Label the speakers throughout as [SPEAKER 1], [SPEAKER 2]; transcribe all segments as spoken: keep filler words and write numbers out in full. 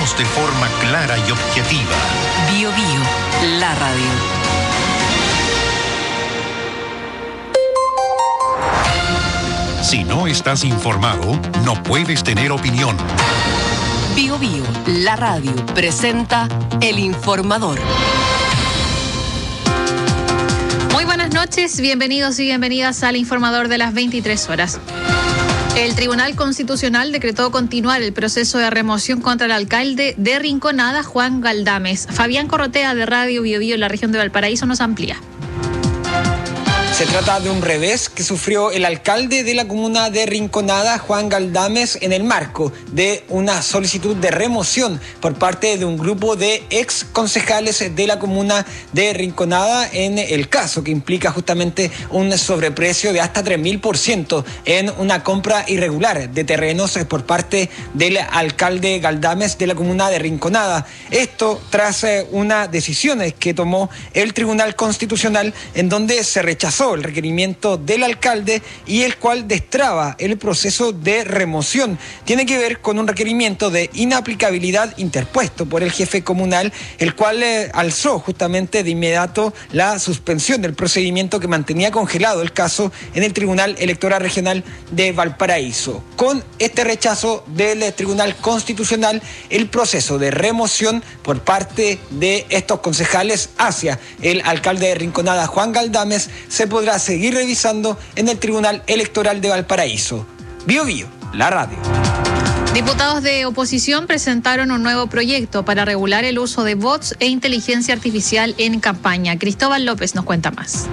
[SPEAKER 1] informamos de forma clara y objetiva.
[SPEAKER 2] Bio Bio, la radio.
[SPEAKER 1] Si no estás informado, no puedes tener opinión.
[SPEAKER 2] Bio Bio, la radio, presenta El Informador.
[SPEAKER 3] Muy buenas noches, bienvenidos y bienvenidas al Informador de las veintitrés horas. El Tribunal Constitucional decretó continuar el proceso de remoción contra el alcalde de Rinconada, Juan Galdames. Fabián Corrotea, de Radio Bio Bio en la región de Valparaíso, nos amplía.
[SPEAKER 4] Se trata de un revés que sufrió el alcalde de la comuna de Rinconada, Juan Galdames, en el marco de una solicitud de remoción por parte de un grupo de ex concejales de la comuna de Rinconada en el caso que implica justamente un sobreprecio de hasta tres mil por ciento en una compra irregular de terrenos por parte del alcalde Galdames de la comuna de Rinconada. Esto tras una decisión que tomó el Tribunal Constitucional en donde se rechazó el requerimiento del alcalde y el cual destraba el proceso de remoción. Tiene que ver con un requerimiento de inaplicabilidad interpuesto por el jefe comunal, el cual eh, alzó justamente de inmediato la suspensión del procedimiento que mantenía congelado el caso en el Tribunal Electoral Regional de Valparaíso. Con este rechazo del Tribunal Constitucional, el proceso de remoción por parte de estos concejales hacia el alcalde de Rinconada, Juan Galdames, se podrá seguir revisando en el Tribunal Electoral de Valparaíso. Bio Bio, la radio.
[SPEAKER 3] Diputados de oposición presentaron un nuevo proyecto para regular el uso de bots e inteligencia artificial en campaña. Cristóbal López nos cuenta más.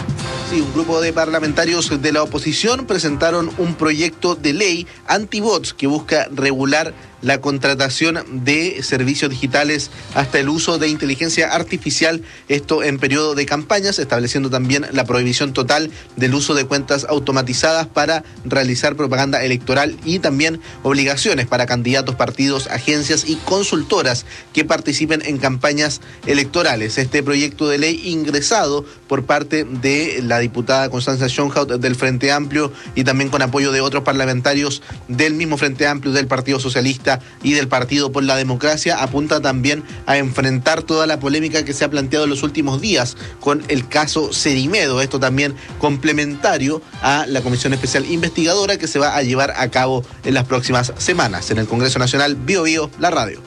[SPEAKER 5] Sí, un grupo de parlamentarios de la oposición presentaron un proyecto de ley anti-bots que busca regular la contratación de servicios digitales hasta el uso de inteligencia artificial, esto en periodo de campañas, estableciendo también la prohibición total del uso de cuentas automatizadas para realizar propaganda electoral y también obligaciones para candidatos, partidos, agencias y consultoras que participen en campañas electorales. Este proyecto de ley ingresado por parte de la diputada Constanza Schönhaut del Frente Amplio y también con apoyo de otros parlamentarios del mismo Frente Amplio, del Partido Socialista y del Partido por la Democracia, apunta también a enfrentar toda la polémica que se ha planteado en los últimos días con el caso Cerimedo. Esto también complementario a la Comisión Especial Investigadora que se va a llevar a cabo en las próximas semanas. En el Congreso Nacional, Bio Bio, la radio.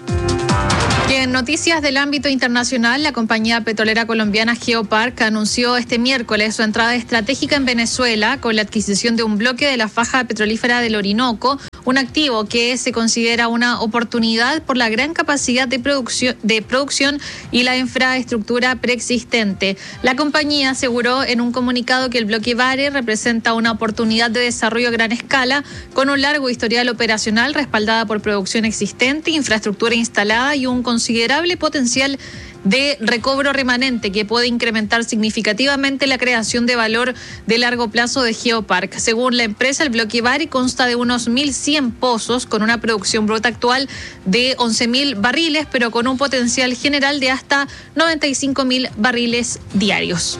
[SPEAKER 3] Y en noticias del ámbito internacional, la compañía petrolera colombiana GeoPark anunció este miércoles su entrada estratégica en Venezuela con la adquisición de un bloque de la faja petrolífera del Orinoco, un activo que se considera una oportunidad por la gran capacidad de producción, de producción y la infraestructura preexistente. La compañía aseguró en un comunicado que el bloque Vare representa una oportunidad de desarrollo a gran escala con un largo historial operacional respaldada por producción existente, infraestructura instalada y un considerable potencial de recobro remanente que puede incrementar significativamente la creación de valor de largo plazo de GeoPark. Según la empresa, el bloque Vare consta de unos mil cien pozos con una producción bruta actual de once mil barriles, pero con un potencial general de hasta noventa y cinco mil barriles diarios.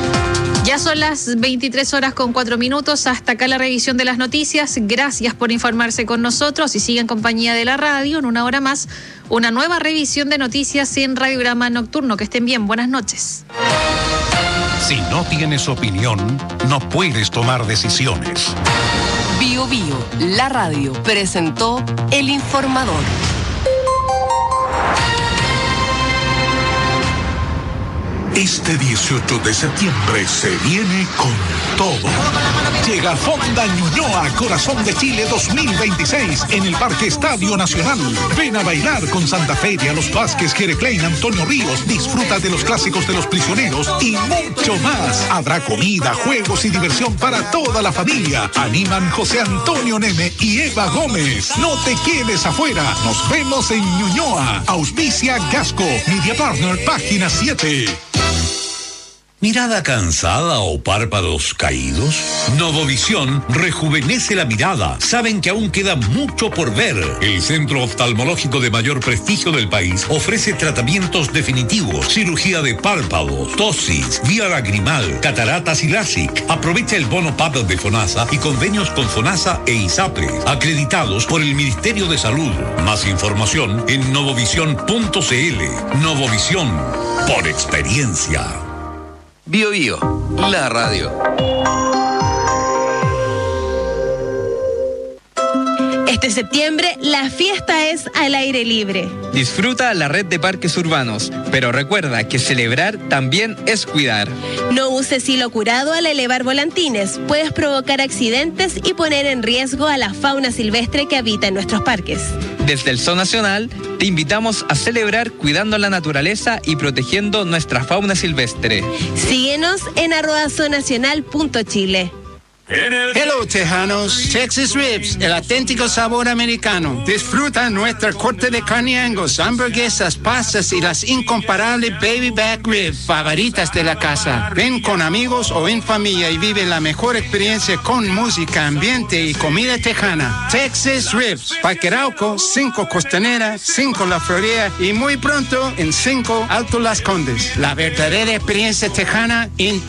[SPEAKER 3] Ya son las veintitrés horas con cuatro minutos. Hasta acá la revisión de las noticias. Gracias por informarse con nosotros y sigue en compañía de la radio. En una hora más, una nueva revisión de noticias en Radiograma Nocturno. Que estén bien. Buenas noches.
[SPEAKER 1] Si no tienes opinión, no puedes tomar decisiones.
[SPEAKER 2] Bio Bio, la radio, presentó El Informador.
[SPEAKER 6] Este dieciocho de septiembre se viene con todo. Llega Fonda Ñuñoa, Corazón de Chile dos mil veintiséis en el Parque Estadio Nacional. Ven a bailar con Santa Feria, Los Vázquez, Jere Klein, Antonio Ríos. Disfruta de los clásicos de los prisioneros y mucho más. Habrá comida, juegos y diversión para toda la familia. Animan José Antonio Neme y Eva Gómez. No te quedes afuera. Nos vemos en Ñuñoa. Auspicia Gasco, Media Partner, Página siete.
[SPEAKER 7] ¿Mirada cansada o párpados caídos? Novovisión rejuvenece la mirada. Saben que aún queda mucho por ver. El centro oftalmológico de mayor prestigio del país ofrece tratamientos definitivos, cirugía de párpados, tosis, vía lagrimal, cataratas y LASIK. Aprovecha el bono P A P de FONASA y convenios con FONASA e ISAPRE, acreditados por el Ministerio de Salud. Más información en novovisión punto c l. Novovisión, por experiencia.
[SPEAKER 8] Bio Bio, la radio.
[SPEAKER 9] Este septiembre, la fiesta es al aire libre.
[SPEAKER 10] Disfruta la red de parques urbanos, pero recuerda que celebrar también es cuidar.
[SPEAKER 9] No uses hilo curado al elevar volantines. Puedes provocar accidentes y poner en riesgo a la fauna silvestre que habita en nuestros parques.
[SPEAKER 10] Desde el Zoo Nacional, te invitamos a celebrar cuidando la naturaleza y protegiendo nuestra fauna silvestre.
[SPEAKER 9] Síguenos en arroba zoonacional punto chile.
[SPEAKER 11] Hello, tejanos. Texas Ribs, el auténtico sabor americano. Disfruta nuestra corte de carne Angus, hamburguesas, pastas y las incomparables baby back ribs favoritas de la casa. Ven con amigos o en familia y vive la mejor experiencia con música, ambiente y comida tejana. Texas Ribs, Parque Arauco, cinco Costanera, cinco La Florida y muy pronto en cinco Alto Las Condes. La verdadera experiencia tejana en